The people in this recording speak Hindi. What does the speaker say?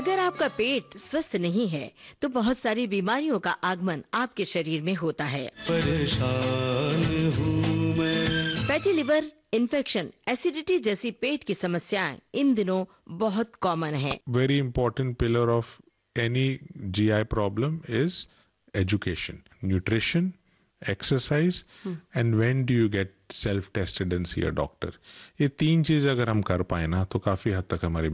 अगर आपका पेट स्वस्थ नहीं है तो बहुत सारी बीमारियों का आगमन आपके शरीर में होता है। परेशान हूँ मैं। फैटी लिवर, इन्फेक्शन, एसिडिटी जैसी पेट की समस्याएं इन दिनों बहुत कॉमन है। Very important pillar of any GI problem is education, nutrition, exercise, and when do you get self tested and see a doctor. ये तीन चीज अगर हम कर पाए ना तो काफी हद तक हमारी